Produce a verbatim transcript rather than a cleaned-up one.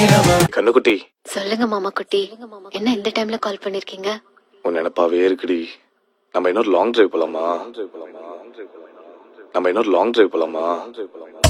கண்ணுக்குட்டி, சொல்லுங்க மாமா குட்டி. என்ன இந்த டைம்ல கால் பண்ணிருக்கீங்க? உன் நினைப்பாவே இருக்குடி. நம்ம இன்னொரு லாங் டிரைவ் போலாமா? நம்ம இன்னொரு லாங் டிரைவ் போலாமா?